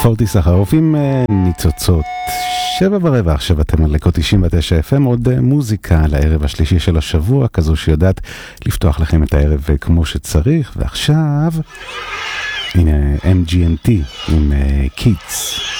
פורטי סחרוף עם ניצוצות 7:15. עכשיו אתם על לקות 99 FM, עוד מוזיקה לערב השלישי של השבוע, כזו שיודעת לפתוח לכם את הערב כמו שצריך. ועכשיו הנה MGMT עם קיטס.